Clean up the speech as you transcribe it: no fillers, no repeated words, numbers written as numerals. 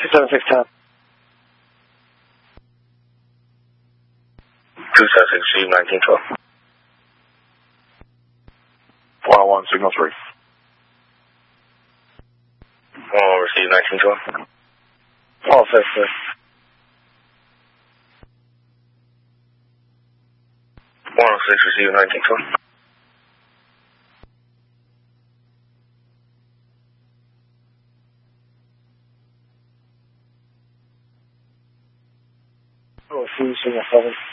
27610. 276, receive 1912. 101, signal 3. 101, receive 1912. Oh, sir. 106, receive 1912. 2, signal 7.